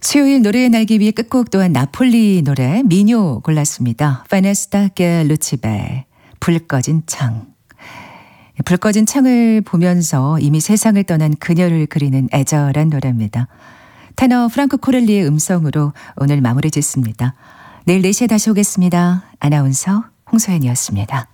수요일 노래의 날개 위의 끝곡 또한 나폴리 노래 미뇨 골랐습니다. 페네스타 게 루치베 불 꺼진 창. 불 꺼진 창을 보면서 이미 세상을 떠난 그녀를 그리는 애절한 노래입니다. 테너 프랑크 코렐리의 음성으로 오늘 마무리 짓습니다. 내일 4시에 다시 오겠습니다. 아나운서 홍소연이었습니다.